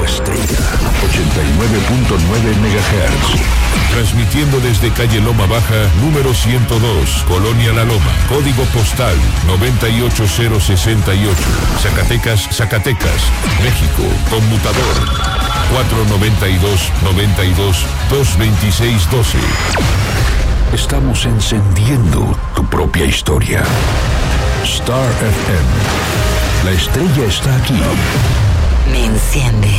estrella. 89.9 MHz. Transmitiendo desde calle Loma Baja, número 102, Colonia La Loma. Código postal 98068. Zacatecas, Zacatecas, México. Conmutador 492-92-226-12. Estamos encendiendo tu propia historia. Star FM. La estrella está aquí. Me enciende.